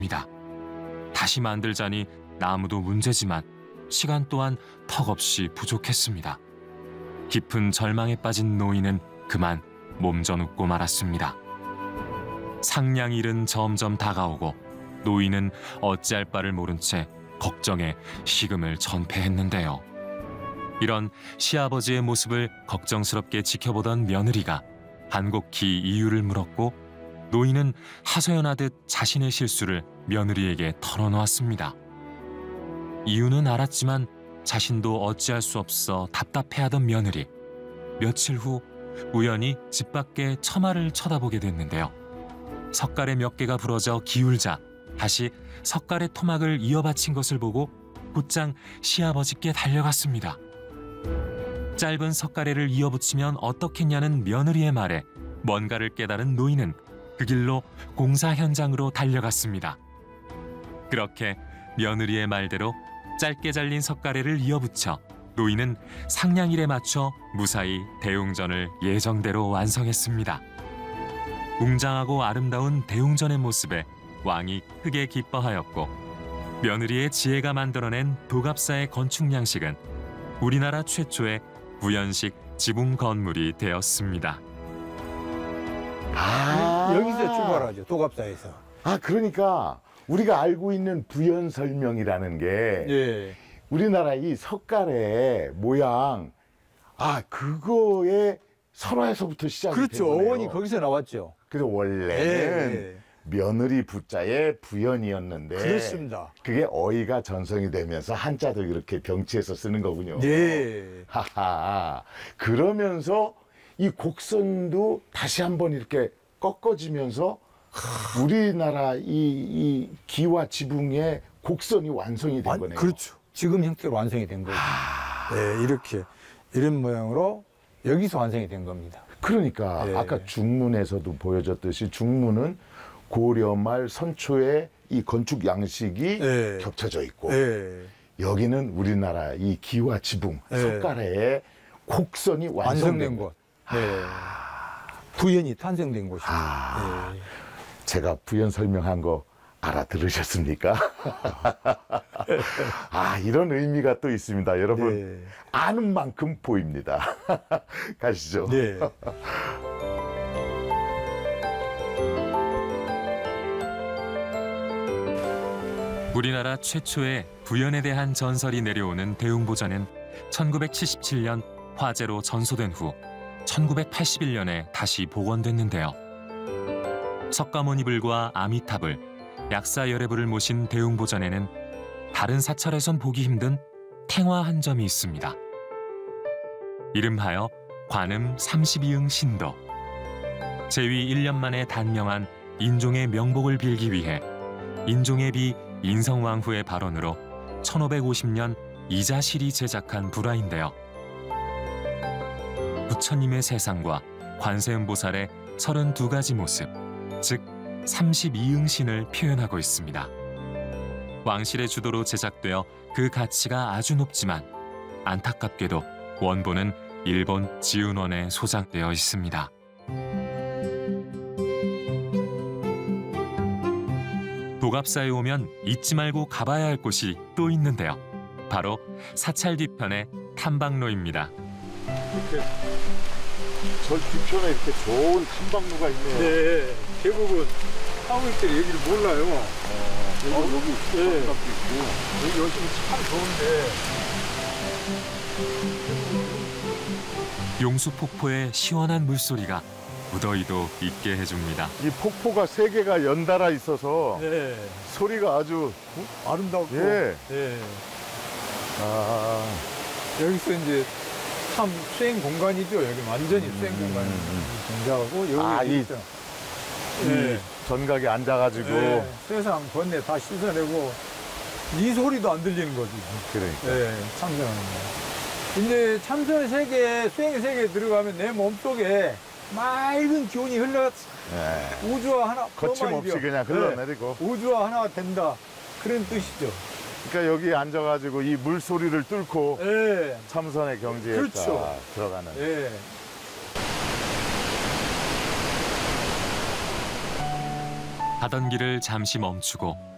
다시 만들자니 나무도 문제지만 시간 또한 턱없이 부족했습니다. 깊은 절망에 빠진 노인은 그만 몸져눕고 말았습니다. 상냥일은 점점 다가오고 노인은 어찌할 바를 모른 채 걱정에 식음을 전폐했는데요. 이런 시아버지의 모습을 걱정스럽게 지켜보던 며느리가 한곡히 이유를 물었고 노인은 하소연하듯 자신의 실수를 며느리에게 털어놓았습니다. 이유는 알았지만 자신도 어찌할 수 없어 답답해하던 며느리. 며칠 후 우연히 집 밖에 처마를 쳐다보게 됐는데요. 석갈에 몇 개가 부러져 기울자 다시 석갈의 토막을 이어받친 것을 보고 곧장 시아버지께 달려갔습니다. 짧은 석가래를 이어붙이면 어떻겠냐는 며느리의 말에 뭔가를 깨달은 노인은 그 길로 공사 현장으로 달려갔습니다. 그렇게 며느리의 말대로 짧게 잘린 석가래를 이어붙여 노인은 상냥일에 맞춰 무사히 대웅전을 예정대로 완성했습니다. 웅장하고 아름다운 대웅전의 모습에 왕이 크게 기뻐하였고 며느리의 지혜가 만들어낸 도갑사의 건축 양식은 우리나라 최초의 구현식 지붕 건물이 되었습니다. 여기서 출발하죠. 도갑사에서. 그러니까 우리가 알고 있는 부연설명이라는 게 예. 우리나라 이 석가래 모양 그거의 설화에서부터 시작이 된 그렇죠. 거네요. 어원이 거기서 나왔죠. 그래서 원래는 며느리 부자의 부연이었는데 그렇습니다. 그게 어이가 전성이 되면서 한자도 이렇게 병치해서 쓰는 거군요. 네. 하하. 그러면서 이 곡선도 다시 한번 이렇게 꺾어지면서 우리나라 이 기와 지붕의 곡선이 완성이 된 거네요. 그렇죠. 지금 형태로 완성이 된 거죠. 네, 이렇게 이런 모양으로 여기서 완성이 된 겁니다. 그러니까 아까 중문에서도 보여줬듯이 중문은 고려 말 선초의 이 건축 양식이 겹쳐져 있고 여기는 우리나라 이 기와 지붕 석가래의 곡선이 완성된 곳. 부연이 탄생된 곳입니다. 제가 부연 설명한 거 알아들으셨습니까? 이런 의미가 또 있습니다. 여러분 아는 만큼 보입니다. 가시죠. 네. 우리나라 최초의 부연에 대한 전설이 내려오는 대웅보전은 1977년 화재로 전소된 후 1981년에 다시 복원됐는데요. 석가모니불과 아미타불, 약사열애불을 모신 대웅보전에는 다른 사찰에선 보기 힘든 탱화 한 점이 있습니다. 이름하여 관음 32응 신도. 제위 1년 만에 단명한 인종의 명복을 빌기 위해 인종의 비 인성왕후의 발언으로 1550년 이자실이 제작한 불화인데요. 부처님의 세상과 관세음보살의 32가지 모습, 즉 32응신을 표현하고 있습니다. 왕실의 주도로 제작되어 그 가치가 아주 높지만 안타깝게도 원본은 일본 지은원에 소장되어 있습니다. 도갑사에 오면 잊지 말고 가봐야 할 곳이 또 있는데요. 바로 사찰 뒤편의 탐방로입니다. 이렇게 절 뒤편에 이렇게 좋은 탐방로가 있네요. 네, 대부분 한국인들이 여기를 몰라요. 여기 탐방도 있고. 여기 오시면 참 좋은데. 용수폭포의 시원한 물소리가 무더위도 잊게 해줍니다. 이 폭포가 세 개가 연달아 있어서 소리가 아주 아름답고. 여기서 이제 참 수행 공간이죠. 여기 완전히 수행 공간이 존재하고 여기 이 전각에 앉아가지고 세상 번뇌 다 씻어내고 이 소리도 안 들리는 거지. 그러니까 참선하는 거. 근데 참선 세계, 수행 세계에 들어가면 내 몸속에 맑은 기운이 흘러 우주와 하나 거침없이 그냥 흘러내리고 우주와 하나가 된다. 그런 뜻이죠. 그러니까 여기 앉아가지고 이 물소리를 뚫고 참선의 경지에 딱 들어가는. 가던 길을 잠시 멈추고